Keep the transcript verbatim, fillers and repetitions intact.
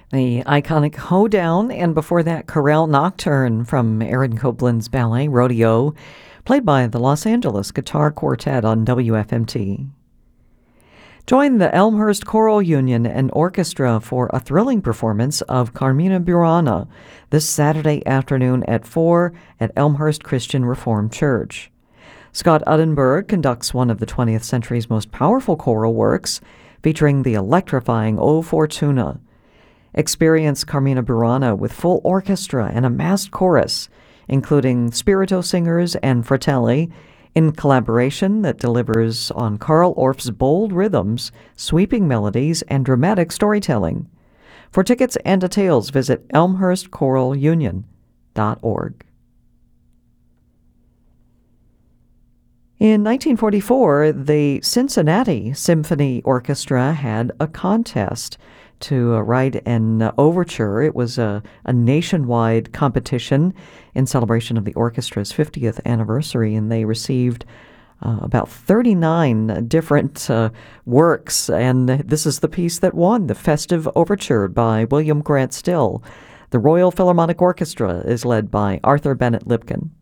The iconic Hoedown, and before that, Chorale Nocturne from Aaron Copland's ballet Rodeo, played by the Los Angeles Guitar Quartet on W F M T. Join the Elmhurst Choral Union and Orchestra for a thrilling performance of Carmina Burana this Saturday afternoon at four at Elmhurst Christian Reformed Church. Scott Uddenberg conducts one of the twentieth century's most powerful choral works, featuring the electrifying O Fortuna. Experience Carmina Burana with full orchestra and a massed chorus, including Spirito singers and fratelli, in collaboration that delivers on Carl Orff's bold rhythms, sweeping melodies, and dramatic storytelling. For tickets and details, visit elmhurst choral union dot org. In nineteen forty-four, the Cincinnati Symphony Orchestra had a contest to uh, write an uh, overture. It was a, a nationwide competition in celebration of the orchestra's fiftieth anniversary, and they received uh, about thirty-nine different uh, works, and this is the piece that won, the Festive Overture by William Grant Still. The Royal Philharmonic Orchestra is led by Arthur Bennett Lipkin.